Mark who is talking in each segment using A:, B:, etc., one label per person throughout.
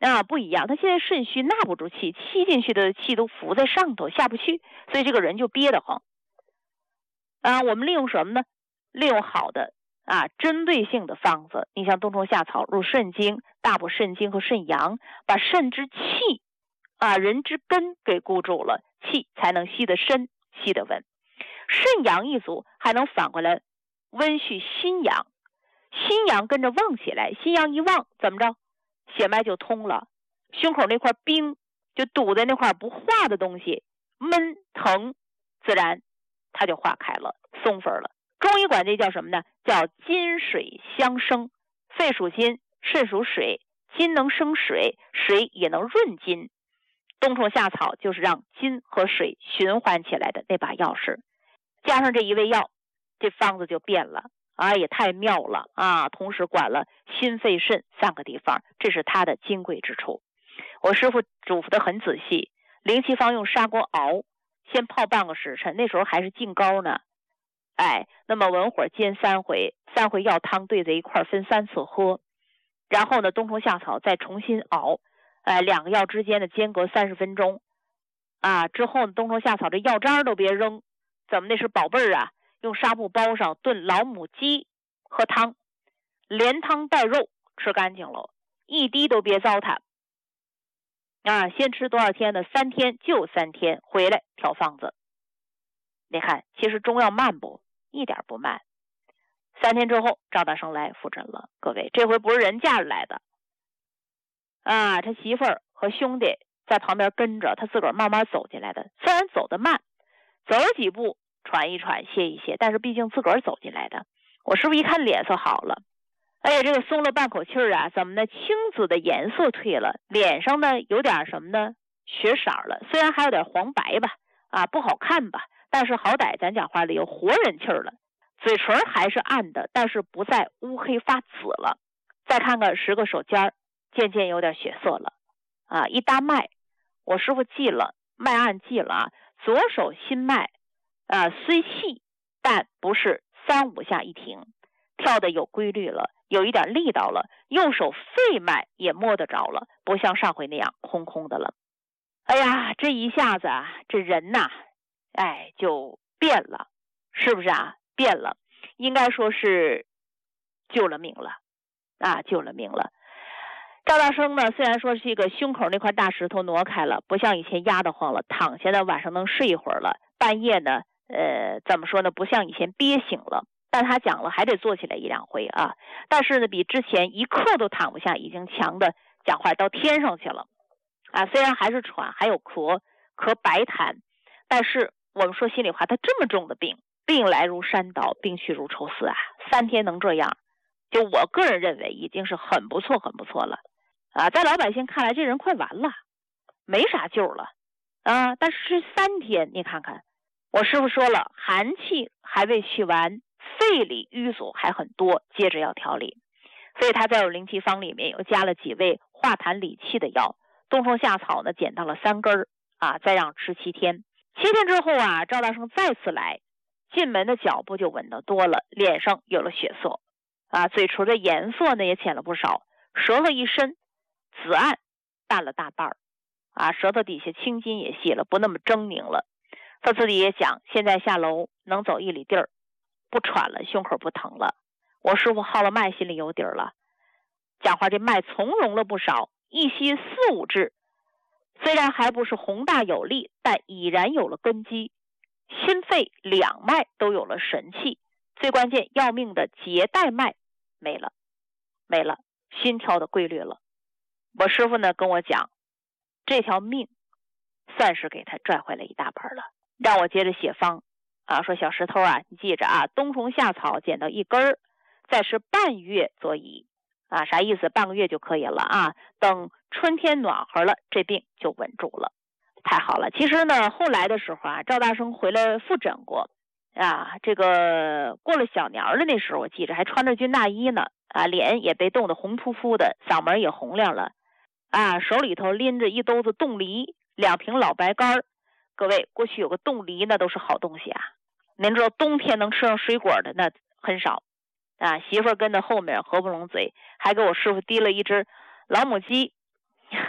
A: 不一样，他现在肾虚纳不住气，吸进去的气都浮在上头下不去，所以这个人就憋得慌。我们利用什么呢？利用好的针对性的方子，你像冬虫夏草入肾经、大补肾经和肾阳，把肾之气人之根给固住了，气才能吸得深，吸得稳。肾阳一足，还能反过来温煦心阳，心阳跟着旺起来，心阳一旺，怎么着？血脉就通了，胸口那块冰就堵在那块不化的东西，闷疼，自然它就化开了，松分了。中医管这叫什么呢？叫金水相生。肺属金，肾属水，金能生水，水也能润金。冬虫夏草就是让金和水循环起来的那把钥匙。加上这一味药，这方子就变了也太妙了同时管了心肺肾3个地方，这是它的金贵之处。我师傅嘱咐的很仔细，灵气方用砂锅熬，先泡半个时辰，那时候还是净高呢。那么文火煎3回，3回药汤兑在一块分3次喝，然后呢冬虫夏草再重新熬，2个药之间的间隔30分钟之后冬虫夏草这药渣都别扔，怎么那是宝贝儿用纱布包上，炖老母鸡喝汤，连汤带肉吃干净了，一滴都别糟蹋先吃多少天呢？3天，就3天，回来调方子。你看其实中药慢不？一点不慢。3天之后赵大生来复诊了，各位这回不是人嫁来的他媳妇儿和兄弟在旁边跟着，他自个儿慢慢走进来的，虽然走得慢，走了几步喘一喘歇一歇，但是毕竟自个儿走进来的。我师傅一看脸色好了，这个松了半口气怎么呢？青紫的颜色退了，脸上呢有点什么呢？血色了，虽然还有点黄白吧不好看吧，但是好歹咱讲话里有活人气了。嘴唇还是暗的，但是不再乌黑发紫了。再看看10个手尖，渐渐有点血色了一搭脉，我师傅记了，脉按记了左手心脉虽细，但不是3、5下一停，跳的有规律了，有一点力道了。右手肺脉也摸得着了，不像上回那样空空的了。这一下子这人就变了，是不是变了，应该说是救了命了救了命了。赵大生呢，虽然说是一个胸口那块大石头挪开了，不像以前压得慌了，躺下呢晚上能睡一会儿了，半夜呢怎么说呢，不像以前憋醒了，但他讲了还得坐起来1、2回但是呢比之前一刻都躺不下已经强的讲话到天上去了虽然还是喘，还有咳白痰，但是我们说心里话，他这么重的病来如山倒，病去如抽丝3天能这样，就我个人认为已经是很不错很不错了在老百姓看来这人快完了，没啥救了但是3天你看看，我师傅说了，寒气还未去完，肺里淤阻还很多，接着要调理。所以他在有灵气方里面又加了几味化痰理气的药，冬虫夏草呢捡到了3根再让吃7天。7天之后赵大生再次来，进门的脚步就稳得多了，脸上有了血色嘴唇的颜色呢也浅了不少，舌头一伸，紫暗淡了大半舌头底下青筋也细了，不那么狰狞了。他自己也讲，现在下楼能走1里地儿，不喘了，胸口不疼了。我师傅号了脉，心里有底儿了，讲话这脉从容了不少，一吸4、5支，虽然还不是宏大有力，但已然有了根基，心肺2脉都有了神气，最关键要命的结带脉没了，心跳的规律了。我师傅呢跟我讲，这条命算是给他赚回来一大半了。让我接着写方说小石头你记着冬虫夏草捡到1根，再是半月佐以啥意思？半个月就可以了等春天暖和了，这病就稳住了。太好了。其实呢后来的时候赵大生回来复诊过这个过了小年的那时候，我记着还穿着军大衣呢脸也被冻得红扑扑的，嗓门也洪亮了手里头拎着一兜子冻梨，2瓶老白干。各位，过去有个冻梨那都是好东西您知道冬天能吃上水果的那很少媳妇儿跟在后面合不拢嘴，还给我师傅提了一只老母鸡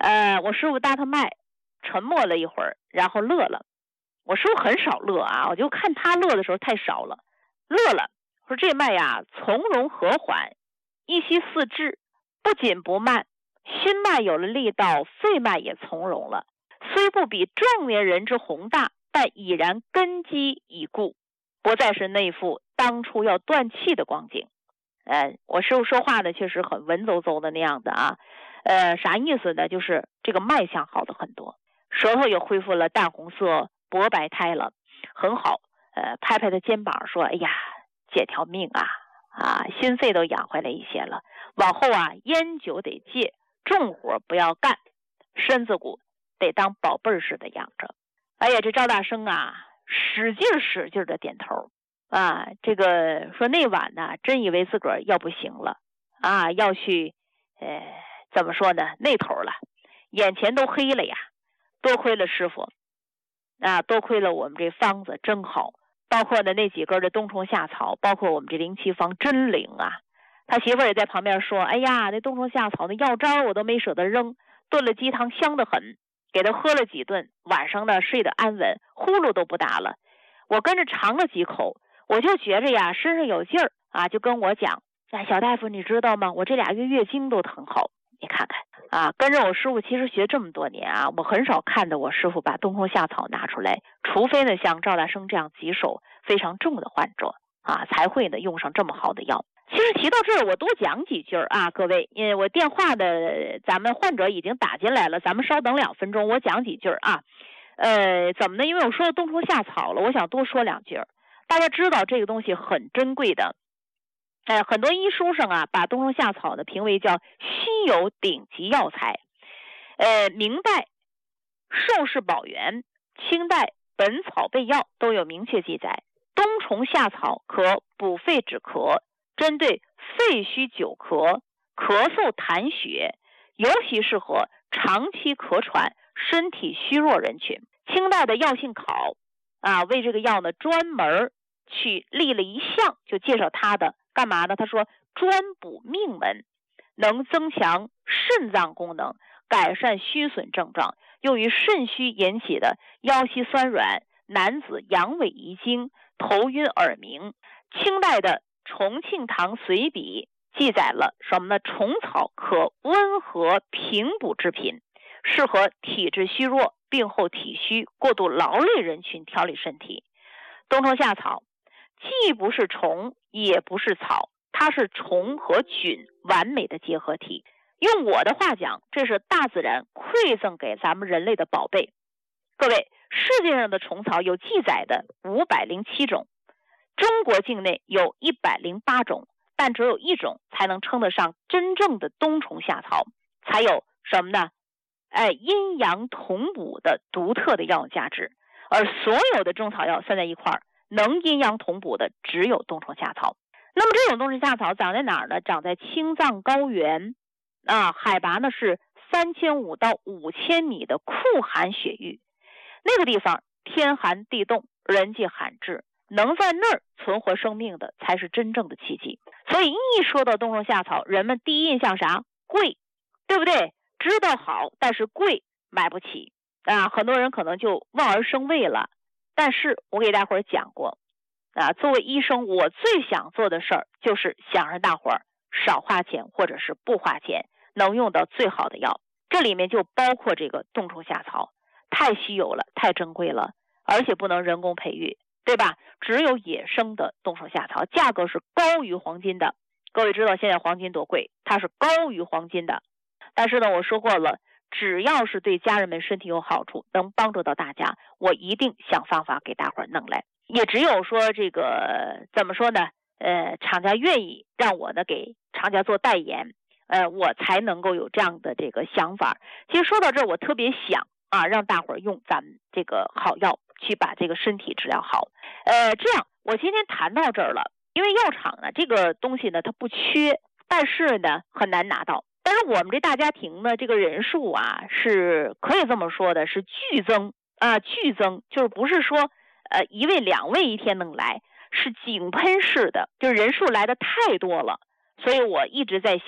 A: 我师傅搭他脉，沉默了一会儿，然后乐了。我师傅很少乐啊，我就看他乐的时候太少了，乐了，说这脉呀从容和缓，一息四至，不紧不慢，心脉有了力道，肺脉也从容了，虽不比壮年人之宏大，但已然根基已固，不再是那副当初要断气的光景。我师傅说话呢确实很文绉绉的那样的啊，啥意思呢？就是这个脉象好了很多，舌头也恢复了淡红色，薄白苔了，很好。拍拍他肩膀说：“哎呀，借条命啊，心肺都养回来一些了。往后啊，烟酒得戒，重活不要干，身子骨得当宝贝似的养着。”哎呀，这赵大生啊，使劲的点头啊。这个说那晚呢，真以为自个儿要不行了啊，要去怎么说呢，那头了，眼前都黑了呀。多亏了师傅啊，多亏了我们这方子真好，包括呢那几根的冬虫夏草，包括我们这灵气方真灵啊。他媳妇儿也在旁边说：“哎呀，那冬虫夏草那药渣我都没舍得扔，炖了鸡汤香得很，给他喝了几顿，晚上呢睡得安稳，呼噜都不打了。我跟着尝了几口，我就觉着呀身上有劲儿啊，就跟我讲，小大夫你知道吗？我这2月月经都很好。你看看啊，跟着我师傅其实学这么多年啊，我很少看到我师傅把冬虫夏草拿出来，除非呢像赵大生这样棘手非常重的患者啊，才会呢用上这么好的药。其实提到这儿，我多讲几句啊，各位，因为我电话的咱们患者已经打进来了，咱们稍等2分钟，我讲几句啊。怎么呢？因为我说了冬虫夏草了，我想多说2句。大家知道这个东西很珍贵的，很多医书上啊，把冬虫夏草呢评为叫稀有顶级药材。明代《寿氏宝源》、清代《本草备药》都有明确记载，冬虫夏草可补肺止咳，针对肺虚久咳、咳嗽痰血，尤其适合长期咳喘、身体虚弱人群。清代的药性考啊，为这个药呢专门去立了一项，就介绍它的干嘛呢？他说专补命门，能增强肾脏功能，改善虚损症状，用于肾虚引起的腰膝酸软、男子阳痿遗精、头晕耳鸣。清代的重庆堂随笔记载了什么呢？虫草可温和平补之品，适合体质虚弱、病后体虚、过度劳累人群调理身体。冬虫夏草既不是虫也不是草，它是虫和菌完美的结合体。用我的话讲，这是大自然馈赠给咱们人类的宝贝。各位，世界上的虫草有记载的507种，中国境内有108种，但只有1种才能称得上真正的冬虫夏草，才有什么呢？阴阳同补的独特的药用价值。而所有的中草药算在一块儿，能阴阳同补的只有冬虫夏草。那么这种冬虫夏草长在哪儿呢？长在青藏高原啊，海拔呢是3500到5000米的酷寒雪域。那个地方天寒地冻，人迹罕至，能在那儿存活生命的才是真正的奇迹。所以一说到冬虫夏草，人们第一印象啥？贵，对不对？知道好，但是贵，买不起啊，很多人可能就望而生畏了。但是我给大伙儿讲过啊，作为医生，我最想做的事儿就是想让大伙儿少花钱，或者是不花钱，能用到最好的药。这里面就包括这个冬虫夏草，太稀有了，太珍贵了，而且不能人工培育，对吧？只有野生的冬虫夏草，价格是高于黄金的。各位知道现在黄金多贵，它是高于黄金的。但是呢，我说过了，只要是对家人们身体有好处，能帮助到大家，我一定想方法给大伙儿弄来。也只有说这个怎么说呢？厂家愿意让我呢给厂家做代言，我才能够有这样的这个想法。其实说到这儿，我特别想啊，让大伙儿用咱们这个好药去把这个身体治疗好。这样我今天谈到这儿了，因为药厂呢这个东西呢它不缺，但是呢很难拿到。但是我们这大家庭呢，这个人数啊是可以这么说的，是剧增啊，剧增，就是不是说1位2位一天能来，是井喷式的，就是人数来的太多了。所以我一直在想，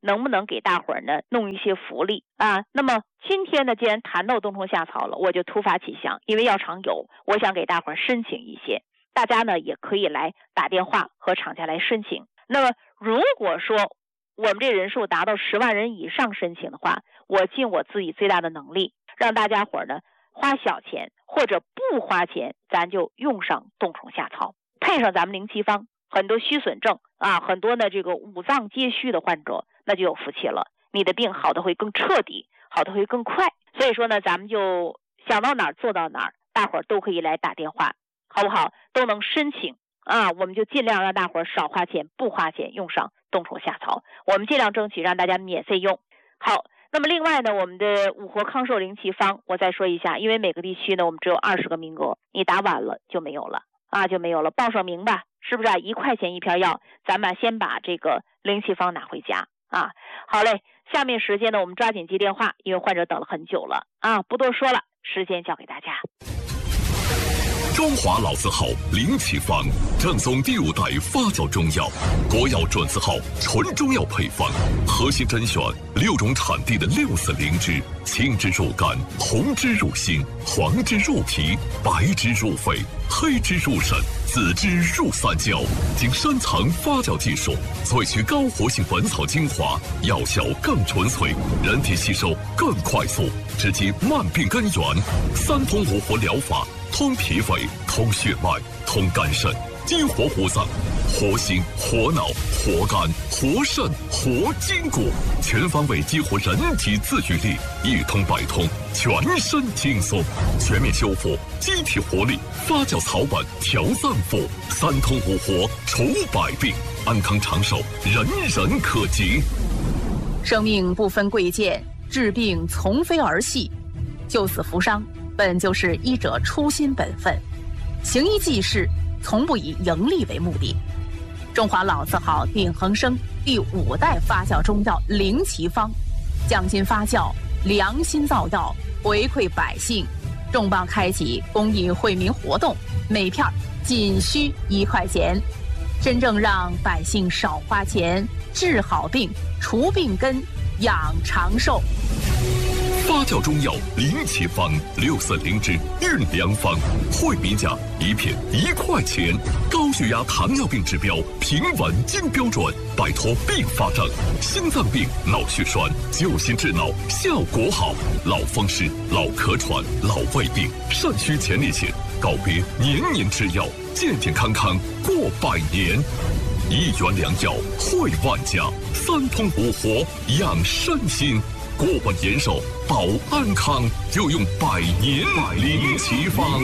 A: 能不能给大伙儿呢弄一些福利啊？那么今天呢，既然谈到冬虫夏草了，我就突发奇想，因为药厂有，我想给大伙儿申请一些，大家呢也可以来打电话和厂家来申请。那么如果说我们这人数达到10万人以上申请的话，我尽我自己最大的能力，让大家伙儿呢花小钱或者不花钱，咱就用上冬虫夏草，配上咱们灵奇方，很多虚损症啊，很多呢这个五脏皆虚的患者，那就有福气了，你的病好的会更彻底，好的会更快。所以说呢，咱们就想到哪儿做到哪儿，大伙儿都可以来打电话，好不好？都能申请啊，我们就尽量让大伙儿少花钱，不花钱用上冬虫夏草，我们尽量争取让大家免费用。好，那么另外呢，我们的五活康寿灵奇方，我再说一下，因为每个地区呢，我们只有20个名额，你打晚了就没有了啊，就没有了，报上名吧，是不是啊？1块钱一片药，咱们先把这个灵奇方拿回家啊。好嘞，下面时间呢，我们抓紧接电话，因为患者等了很久了啊，不多说了，时间交给大家。
B: 中华老字号灵奇方，正宗第5代发酵中药，国药准字号纯中药配方，核心甄选6种产地的6色灵芝，青汁入肝，红汁入心，黄汁入脾，白汁入肺，黑汁入肾，紫汁入三焦，经深层发酵技术萃取高活性本草精华，药效更纯粹，人体吸收更快速，直击慢病根源。3通5活疗法，通脾胃，通血脉，通肝肾，激活五脏，活心、活脑、活肝、活肾、活筋骨，全方位激活人体自愈力，一通百通，全身轻松，全面修复机体活力，发酵草本调脏腑，3通5活除百病，安康长寿人人可及。
C: 生命不分贵贱，治病从非儿戏，救死扶伤本就是医者初心本分，行医济世从不以盈利为目的。中华老字号鼎恒生第5代发酵中药灵奇方，匠心发酵，良心造药，回馈百姓，重磅开启公益惠民活动，每片仅需1块钱，真正让百姓少花钱，治好病，除病根，养长寿。
B: 发酵中药灵奇方，6色灵芝运良方，惠民价1片1块钱，高血压、糖尿病指标平稳经标准，摆脱并发症，心脏病、脑血栓，救心治脑，效果好。老风湿、老咳喘、老胃病，肾虚前列腺，告别年年吃药，健健康康过100年。1元良药惠万家，3通5活养身心。过稳延寿，保安康，就用100年灵奇方。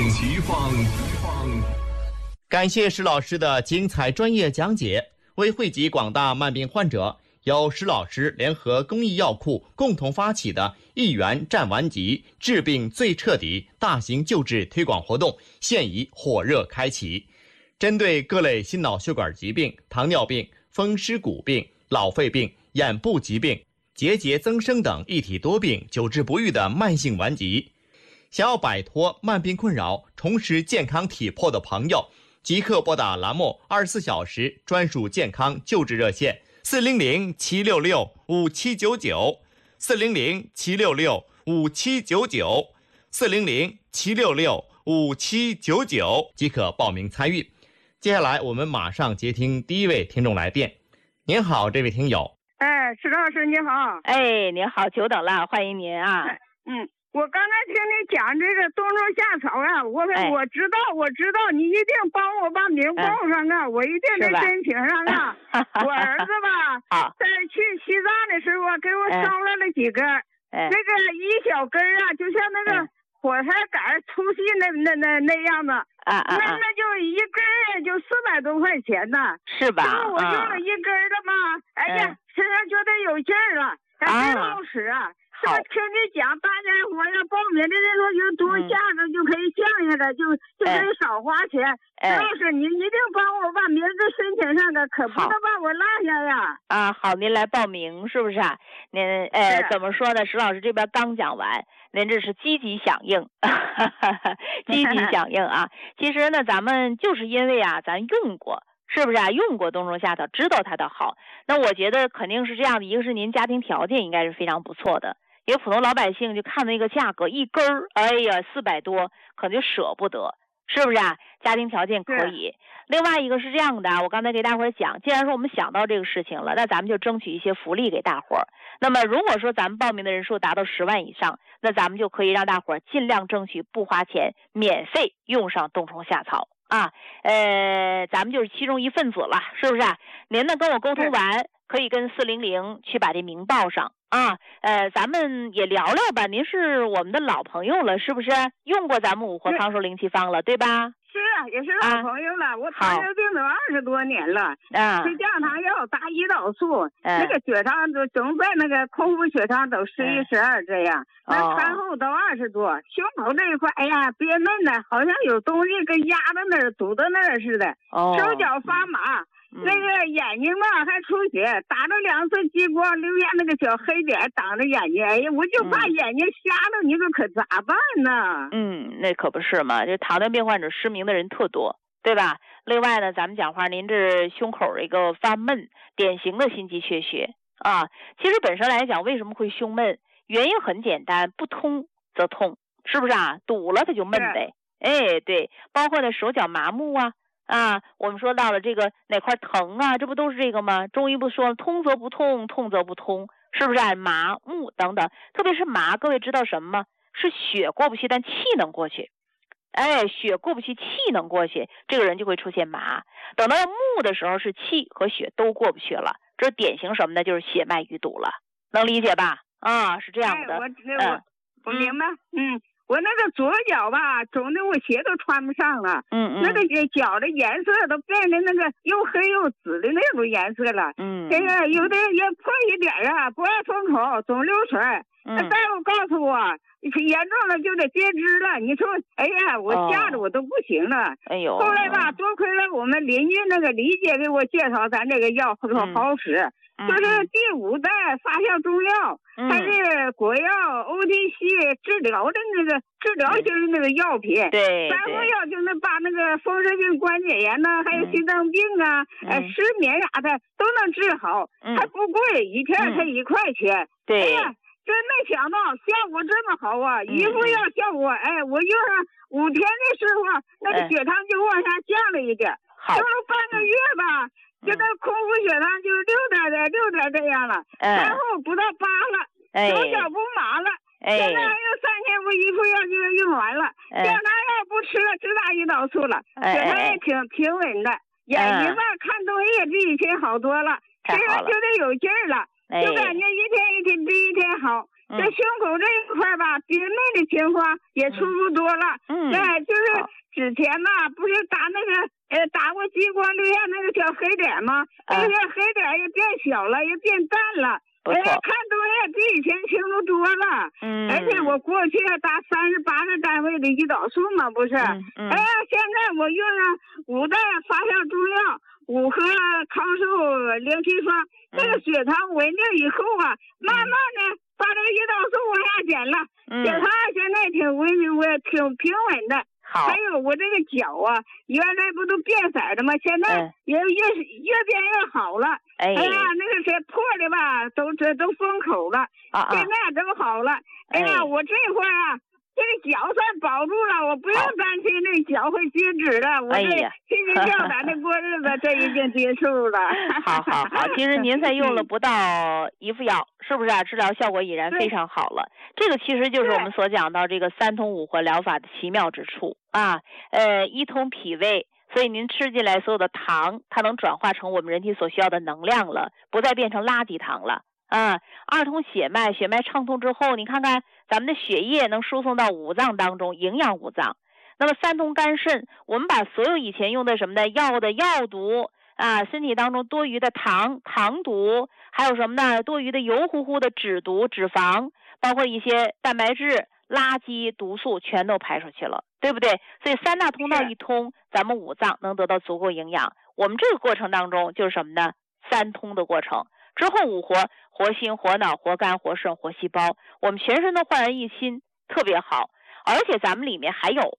D: 感谢石老师的精彩专业讲解。为惠及广大慢病患者，由石老师联合公益药库共同发起的1元战完疾，治病最彻底大型救治推广活动现已火热开启。针对各类心脑血管疾病、糖尿病、风湿骨病、老肺病、眼部疾病、结节增生等一体多病久治不愈的慢性顽疾，想要摆脱慢病困扰，重拾健康体魄的朋友，即刻拨打栏目24小时专属健康救治热线400-766-5799 400-766-5799 400-766-5799即可报名参与。接下来我们马上接听第一位听众来电。您好，这位听友。
E: 石老师你好。
A: 您好，久等了，欢迎您啊。
E: 我刚才听你讲这个冬虫夏草啊，我知道你一定帮我把名报上啊，我一定得申请上啊。我儿子吧，在去西藏的时候给我捎来了几根，那个一小根啊，就像那个火柴杆粗细那样子那就一根就400多块钱呢，
A: 是吧？
E: 我用了一根的嘛，哎呀，身上觉得有劲儿了，还真好使啊。这么听你讲，大家伙要报名的人说有多下子就可以降下来，就可以少花钱。石老师，你一定帮我把名字申请上的，可不能把我落下呀。
A: 好，您来报名是不是啊？您怎么说呢？石老师这边刚讲完，您这是积极响应，积极响应啊。其实呢，咱们就是因为咱用过， 是不是啊？用过冬虫夏草，知道它的好。那我觉得肯定是这样的，一个是您家庭条件应该是非常不错的，因为普通老百姓就看那个价格一根儿，哎呀400多，可能就舍不得，是不是啊？家庭条件可以。另外一个是这样的，我刚才给大伙儿讲，既然说我们想到这个事情了，那咱们就争取一些福利给大伙儿。那么如果说咱们报名的人数达到10万以上，那咱们就可以让大伙儿尽量争取不花钱，免费用上冬虫夏草啊。咱们就是其中一份子了，是不是啊？您呢跟我沟通完，可以跟400去把这名报上啊。咱们也聊聊吧，您是我们的老朋友了，是不是？用过咱们五活康寿灵气方了，对吧？
E: 是啊，也是老朋友了。我糖尿病都20多年了，吃降糖药，打胰岛素，那个血糖都总在那个空腹血糖都11、12这样，那餐后都20多，胸口这一块，哎呀，憋闷的，好像有东西跟压在那儿、堵在那儿似的，手脚发麻。那个眼睛吧还出血，打了2次激光，留下那个小黑点挡着眼睛，哎呀，我就怕眼睛瞎了，你说可咋办呢？
A: 那可不是嘛，这糖尿病患者失明的人特多，对吧？另外呢，咱们讲话，您这胸口一个发闷，典型的心肌缺血啊。其实本身来讲，为什么会胸闷？原因很简单，不通则痛，是不是啊？堵了它就闷呗。哎，对，包括呢手脚麻木啊，我们说到了这个哪块疼啊，这不都是这个吗？中医不说通则不痛，痛则不通，是不是啊？麻木等等，特别是麻，各位知道什么吗？是血过不去，但气能过去。血过不去，气能过去，这个人就会出现麻。等到木的时候，是气和血都过不去了，这典型什么呢？就是血脉淤堵了，能理解吧？啊，是这样的。
E: 我明白。我那个左脚吧，肿的我鞋都穿不上了。那个脚的颜色都变成那个又黑又紫的那种颜色了。这个有的也破一点啊，不爱封口，总流水。大夫告诉我，严重了就得截肢了。你说，哎呀，我吓得我都不行了。后来吧，多亏了我们邻居那个李姐给我介绍咱这个药说好使。就是第5代发酵中药，它是国药 OTC 治疗的那个治疗型的那个药品。
A: 对
E: 3副药就能把那个风湿病、关节炎呐，还有心脏病啊、失眠啥的都能治好，还不贵，1片才1块钱。
A: 对。
E: 哎呀，真没想到效果这么好啊！一副药效果，我用上5天的时候，那个血糖就往下降了一点，用了半个月吧。就那空腹血糖就6点这样了，然后不到8了，手脚不麻了。现在还有3天，我1副药就用完了。降糖药不吃了，只打胰岛素了，血糖也挺平稳的。眼睛吧，看东西也比以前好多了，身上觉得有劲儿了，就感觉一天一天比一天好。这胸口这一块吧，憋闷的情况也出不多了。就是之前吧，不是打那个打过激光留下那个小黑点吗？那个黑点也变小了，也变淡了。看东西比以前清楚多了。而且我过去打38个单位的胰岛素嘛，不是？现在我用上5代发酵中药5盒康寿灵气方，这个血糖稳定以后啊，慢慢的把这个胰岛素往下减了，血糖现在挺平稳的。还有我这个脚啊，原来不都变色的吗？现在也越变越好了。哎呀，那个谁破的吧，都封口了。现在都好了。哎呀，我这会儿啊，这个脚算保住了，我不用担心这脚会截肢了。我这心惊吊胆的过日子，这已经结束了。
A: 好，其实您才用了不到1副药，是不是啊？治疗效果已然非常好了。这个其实就是我们所讲到这个3通5活疗法的奇妙之处啊。一通脾胃，所以您吃进来所有的糖，它能转化成我们人体所需要的能量了，不再变成垃圾糖了。2通血脉，血脉畅通之后，你看看咱们的血液能输送到五脏当中，营养五脏。那么3通肝肾，我们把所有以前用的什么的药毒身体当中多余的糖毒，还有什么呢？多余的油乎乎的脂毒、脂肪，包括一些蛋白质、垃圾、毒素，全都排出去了，对不对？所以3大通道一通，咱们五脏能得到足够营养。我们这个过程当中就是什么呢？3通的过程。之后5活，活心、活脑、活肝、活肾、活细胞，我们全身都焕然一新，特别好。而且咱们里面还有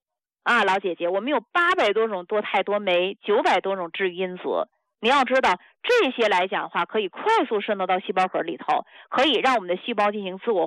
A: 啊，老姐姐，我们有800多种多肽多酶，900多种治愈因子。你要知道，这些来讲的话，可以快速渗透到细胞核里头，可以让我们的细胞进行自我